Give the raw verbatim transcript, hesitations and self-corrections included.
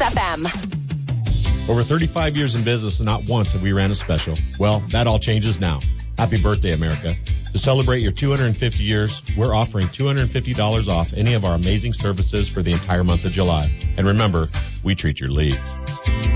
F M. Over thirty-five years in business, and not once have we ran a special. Well, that all changes now. Happy birthday, America. To celebrate your two hundred fifty years, we're offering two hundred fifty dollars off any of our amazing services for the entire month of July. And remember, we treat your leaves.